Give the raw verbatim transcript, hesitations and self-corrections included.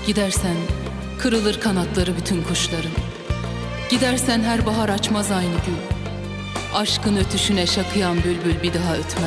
Gidersen kırılır kanatları bütün kuşların. Gidersen her bahar açmaz aynı gül. Aşkın ötüşüne şakıyan bülbül bir daha ötmez.